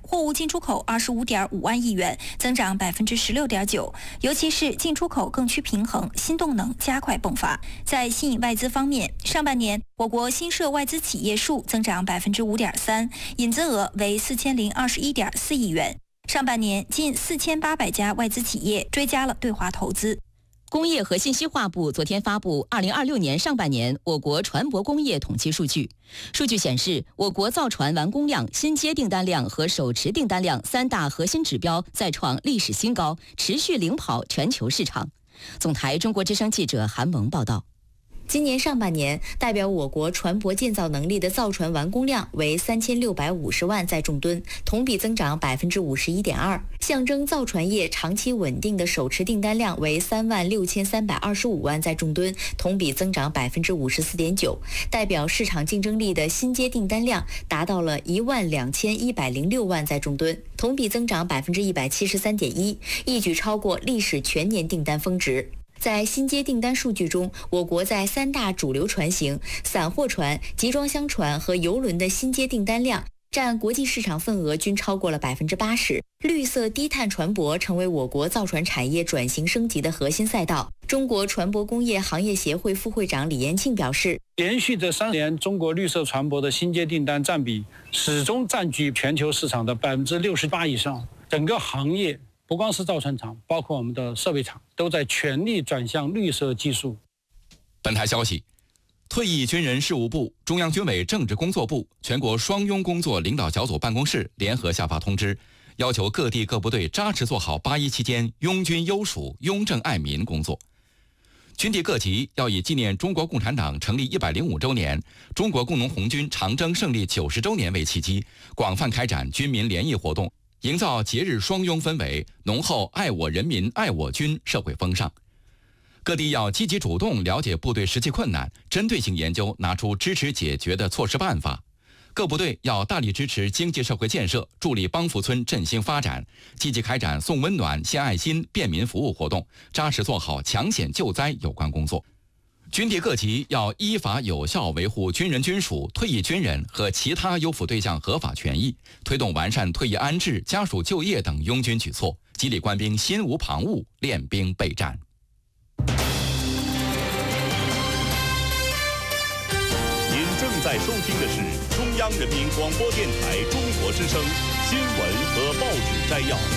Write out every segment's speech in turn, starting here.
货物进出口25.5万亿元，增长16.9%。尤其是进出口更趋平衡，新动能加快迸发。在吸引外资方面，上半年我国新设外资企业数增长5.3%，引资额为4021.4亿元。上半年近4800家外资企业追加了对华投资。 工业和信息化部昨天发布2026年上半年我国船舶工业统计数据。数据显示，我国造船完工量、新接订单量和手持订单量3大核心指标再创历史新高，持续领跑全球市场。总台中国之声记者韩萌报道。 今年上半年，代表我国船舶建造能力的造船完工量为3650万载重吨，同比增长51.2%，象征造船业长期稳定的手持订单量为36325万载重吨，同比增长54.9%，代表市场竞争力的新接订单量达到了12106万载重吨，同比增长173.1%，一举超过历史全年订单峰值。在新接订单数据中，我国在3大主流船型、散货船、集装箱船和邮轮的新接订单量占国际市场份额均超过了80%。绿色低碳船舶成为我国造船产业转型升级的核心赛道。中国船舶工业行业协会副会长李延庆表示， 连续这3年，中国绿色船舶的新接订单占比始终占据全球市场的68%以上，整个行业不光是造船厂，包括我们的设备厂，都在全力转向绿色技术。 本台消息，退役军人事务部、中央军委政治工作部、全国双拥工作领导小组办公室联合下发通知，要求各地各部队扎实做好8·1期间拥军优属、拥政爱民工作。军地各级要以纪念中国共产党成立105周年、中国工农红军长征胜利90周年为契机，广泛开展军民联谊活动，营造节日双拥氛围，浓厚爱我人民、爱我军社会风尚。各地要积极主动了解部队实际困难，针对性研究，拿出支持解决的措施办法。各部队要大力支持经济社会建设，助力帮扶村振兴发展，积极开展送温暖、献爱心、便民服务活动，扎实做好抢险救灾有关工作。军地各级要依法有效维护军人军属、退役军人和其他优抚对象合法权益，推动完善退役安置、家属就业等拥军举措，激励官兵心无旁骛，练兵备战。 您正在收听的是中央人民广播电台中国之声新闻和报纸摘要。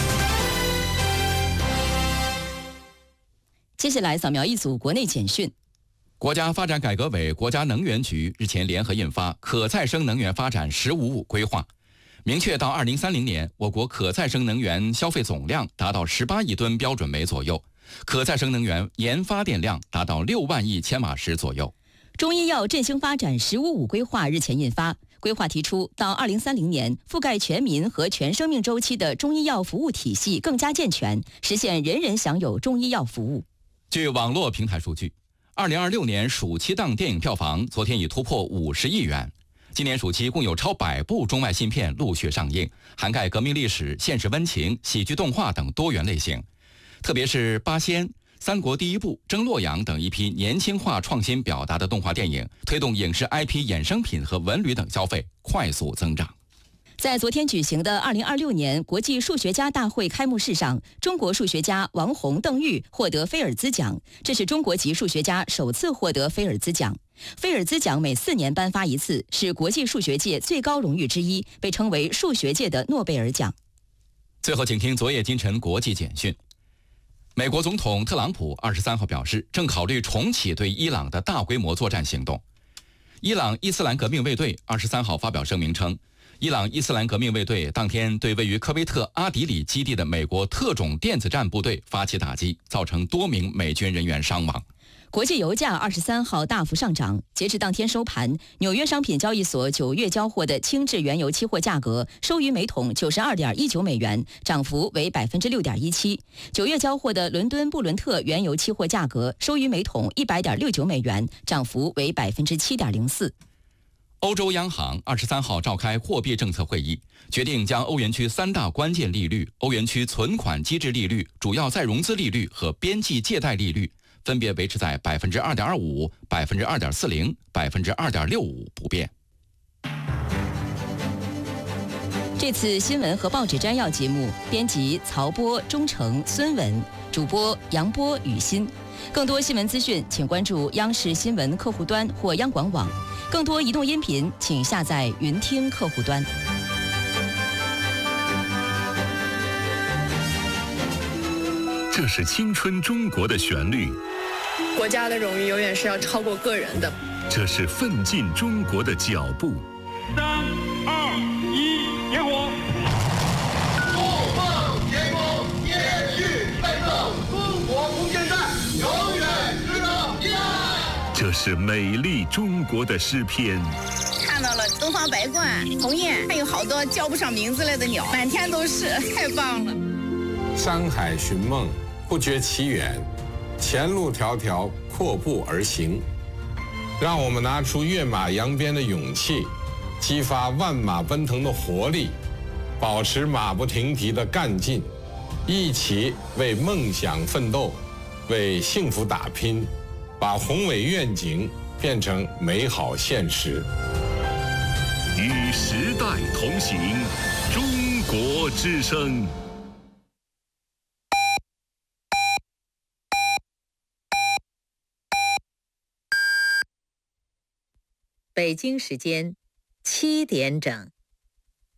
接下来扫描一组国内简讯。 国家发展改革委、国家能源局日前联合印发《可再生能源发展“十五五”规划》，明确到2030年，我国可再生能源消费总量达到18亿吨标准煤左右，可再生能源年发电量达到6万亿千瓦时左右。 中医药振兴发展“十五五”规划日前印发，规划提出，到2030年，覆盖全民和全生命周期的中医药服务体系更加健全，实现人人享有中医药服务。 据网络平台数据，2026年暑期档电影票房昨天已突破50亿元。今年暑期共有超100部中外新片陆续上映，涵盖革命历史、现实温情、喜剧动画等多元类型。特别是《八仙》《三国第一部》《征洛阳》等一批年轻化创新表达的动画电影，推动影视 IP 衍生品和文旅等消费快速增长。 在昨天举行的2026年国际数学家大会开幕式上，中国数学家王洪、邓玉获得菲尔兹奖，这是中国籍数学家首次获得菲尔兹奖。菲尔兹奖每4年颁发一次，是国际数学界最高荣誉之一，被称为数学界的诺贝尔奖。 最后，请听昨夜今晨国际简讯。美国总统特朗普23号表示，正考虑重启对伊朗的大规模作战行动。伊朗伊斯兰革命卫队23号发表声明称，伊朗伊斯兰革命卫队当天对位于科威特阿迪里基地的美国特种电子战部队发起打击，造成多名美军人员伤亡。 国际油价23号大幅上涨，截至当天收盘，纽约商品交易所9月交货的轻质原油期货价格收于每桶92.19美元，涨幅为6.17%。9月交货的伦敦布伦特原油期货价格收于每桶100.69美元，涨幅为7.04%。 欧洲央行23号召开货币政策会议，决定将欧元区3大关键利率、欧元区存款机制利率、主要再融资利率和边际借贷利率分别维持在2.25%、2.40%、2.65%不变。 这次新闻和报纸摘要节目，编辑曹波、钟诚、孙文，主播杨波、雨欣。更多新闻资讯，请关注央视新闻客户端或央广网。更多移动音频，请下载云听客户端。 这是青春中国的旋律， 国家的荣誉永远是要超过个人的。 这是奋进中国的脚步。 3、2、1，点火！ 不放天空，延续奋斗，中国无限战，永远值得依赖。 这是美丽中国的诗篇。 看到了东方白鹳、鸿雁，还有好多叫不上名字来的鸟，满天都是，太棒了。 山海寻梦，不觉其远，前路迢迢，阔步而行。让我们拿出跃马扬鞭的勇气，激发万马奔腾的活力，保持马不停蹄的干劲，一起为梦想奋斗，为幸福打拼，把宏伟愿景变成美好现实。 与时代同行，中国之声。 北京时间7点整。